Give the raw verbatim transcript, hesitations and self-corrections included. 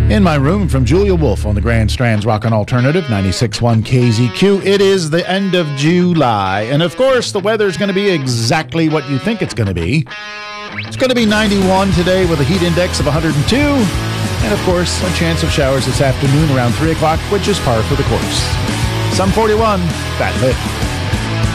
In my room from Julia Wolf on the Grand Strand's Rockin' Alternative, ninety-six point one K Z Q. It is the end of July, and of course, the weather's going to be exactly what you think it's going to be. It's going to be ninety-one today with a heat index of one hundred two, and of course, a chance of showers this afternoon around three o'clock, which is par for the course. Some forty-one, Fat Lip.